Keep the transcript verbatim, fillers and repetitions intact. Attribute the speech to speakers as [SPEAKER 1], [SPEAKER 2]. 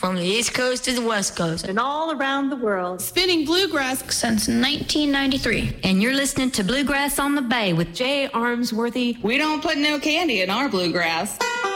[SPEAKER 1] From the East Coast to the West Coast.
[SPEAKER 2] And all around the world.
[SPEAKER 3] Spinning bluegrass since nineteen ninety-three.
[SPEAKER 4] And you're listening to Bluegrass on the Bay with Jay Armsworthy.
[SPEAKER 5] We don't put no candy in our bluegrass.